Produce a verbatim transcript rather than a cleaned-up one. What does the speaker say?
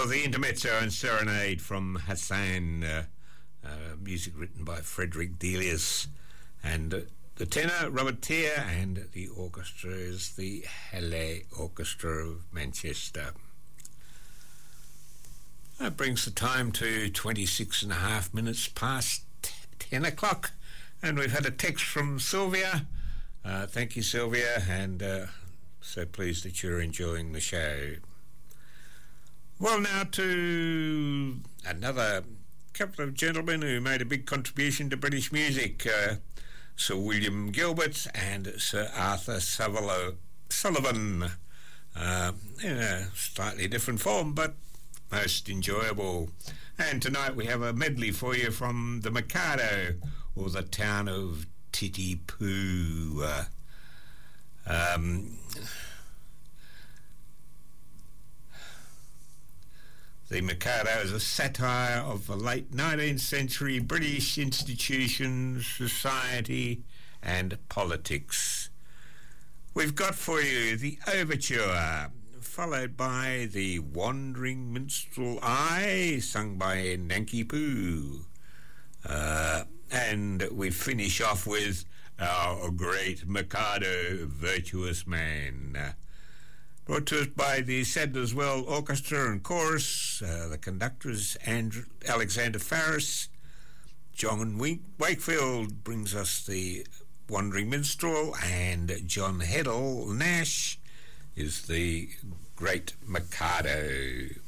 Well, the Intermezzo and Serenade from Hassan, uh, uh, music written by Frederick Delius, and uh, the tenor Robert Tier, and the orchestra is the Halle Orchestra of Manchester. That brings the time to twenty-six and a half minutes past ten o'clock, and we've had a text from Sylvia. Uh, thank you, Sylvia, and uh, so pleased that you're enjoying the show. Well, now to another couple of gentlemen who made a big contribution to British music, uh, Sir William Gilbert and Sir Arthur Savilo, Sullivan, uh, in a slightly different form, but most enjoyable. And tonight we have a medley for you from the Mikado, or the town of Titipu. Uh, um... The Mikado is a satire of the late nineteenth century British institutions, society and politics. We've got for you the Overture, followed by the Wandering Minstrel Eye, sung by Nanki Poo. Uh, and we finish off with our great Mikado, Virtuous Man. Brought to us by the Sadler's Well Orchestra and Chorus. Uh, the conductors, Andrew, Alexander Farris. John Wakefield brings us the Wandering Minstrel, and John Heddle Nash is the great Mikado.